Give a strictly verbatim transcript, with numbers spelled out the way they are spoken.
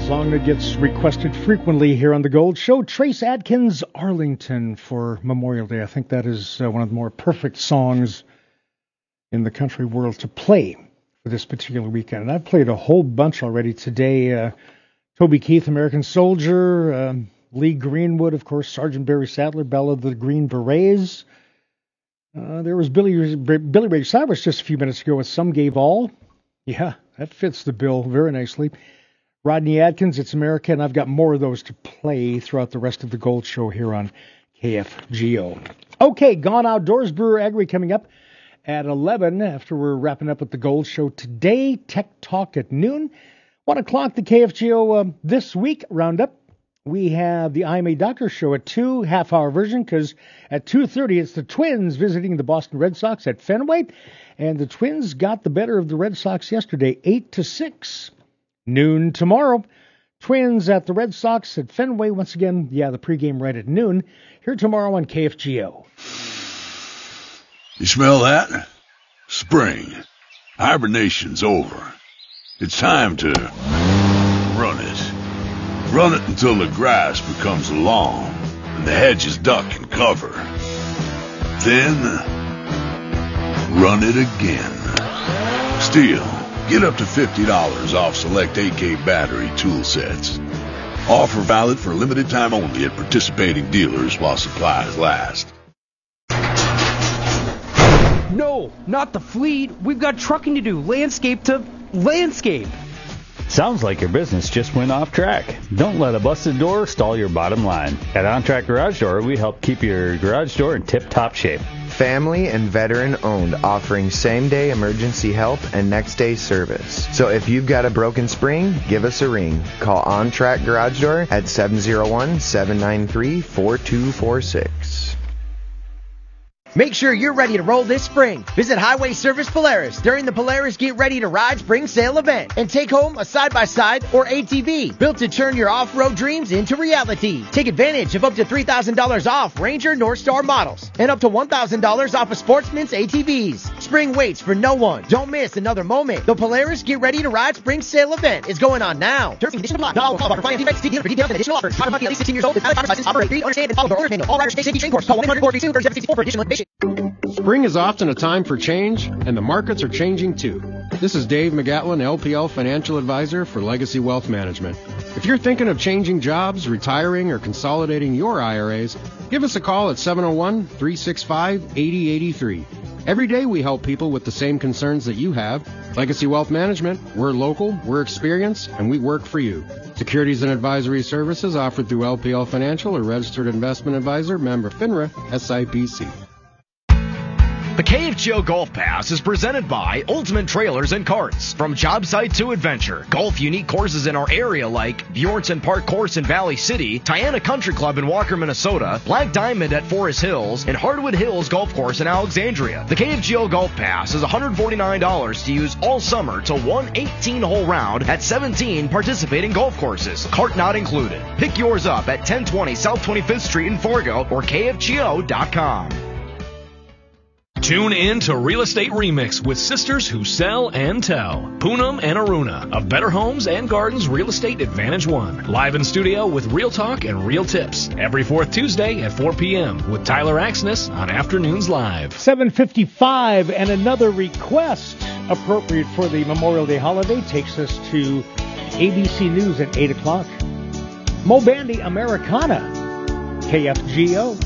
Song that gets requested frequently here on the Gold Show. Trace Adkins, Arlington for Memorial Day. I think that is uh, one of the more perfect songs in the country world to play for this particular weekend. And I've played a whole bunch already today. Uh, Toby Keith, American Soldier, uh, Lee Greenwood, of course, Sergeant Barry Sadler, Belle of the Green Berets. Uh, there was Billy, Billy Ray Cyrus just a few minutes ago with Some Gave All. Yeah, that fits the bill very nicely. Rodney Atkins, It's America, and I've got more of those to play throughout the rest of the Gold Show here on K F G O. Okay, Gone Outdoors, Brewer Agri coming up at eleven after we're wrapping up with the Gold Show today. Tech Talk at noon. one o'clock, the K F G O uh, This Week Roundup. We have the I Am a Doctor show at two, half-hour version, because at two thirty it's the Twins visiting the Boston Red Sox at Fenway. And the Twins got the better of the Red Sox yesterday, eight to six. Noon tomorrow. Twins at the Red Sox at Fenway. Once again, yeah, the pregame right at noon. Here tomorrow on K F G O. You smell that? Spring. Hibernation's over. It's time to run it. Run it until the grass becomes long and the hedges duck and cover. Then, run it again. Steel. Get up to fifty dollars off select A K battery tool sets. Offer valid for limited time only at participating dealers while supplies last. No, not the fleet. We've got trucking to do. Landscape to landscape. Sounds like your business just went off track. Don't let a busted door stall your bottom line. At OnTrack Garage Door, we help keep your garage door in tip-top shape. Family and veteran-owned, offering same-day emergency help and next-day service. So if you've got a broken spring, give us a ring. Call OnTrack Garage Door at seven oh one, seven nine three, four two four six. Make sure you're ready to roll this spring. Visit Highway Service Polaris during the Polaris Get Ready to Ride Spring Sale event and take home a side-by-side or A T V built to turn your off-road dreams into reality. Take advantage of up to three thousand dollars off Ranger Northstar models and up to one thousand dollars off of Sportsman's A T Vs. Spring waits for no one. Don't miss another moment. The Polaris Get Ready to Ride Spring Sale event is going on now. Terms and conditions apply. Not all call for finance defects. See dealer for details and additional offers. Driver must be at least sixteen years old with valid driver's license. Operate, read, understand, and follow the owner's manual. All riders stay safety training course. Call one eight hundred four three two three seven six four for additional information. Spring is often a time for change, and the markets are changing too. This is Dave McGatlin, L P L Financial Advisor for Legacy Wealth Management. If you're thinking of changing jobs, retiring, or consolidating your I R As, give us a call at seven oh one, three six five, eight oh eight three. Every day we help people with the same concerns that you have. Legacy Wealth Management, we're local, we're experienced, and we work for you. Securities and advisory services offered through L P L Financial or Registered Investment Advisor, member FINRA, S I P C. The K F G O Golf Pass is presented by Ultimate Trailers and Carts. From job site to adventure, golf unique courses in our area like Bjornson Park Course in Valley City, Tiana Country Club in Walker, Minnesota, Black Diamond at Forest Hills, and Hardwood Hills Golf Course in Alexandria. The K F G O Golf Pass is one hundred forty-nine dollars to use all summer to one eighteen-hole round at seventeen participating golf courses. Cart not included. Pick yours up at ten twenty South twenty-fifth Street in Fargo or K F G O dot com. Tune in to Real Estate Remix with sisters who sell and tell. Poonam and Aruna of Better Homes and Gardens Real Estate Advantage One. Live in studio with real talk and real tips. Every fourth Tuesday at four p.m. with Tyler Axness on Afternoons Live. seven fifty-five and another request appropriate for the Memorial Day holiday takes us to A B C News at eight o'clock. Mo Bandy, Americana, K F G O.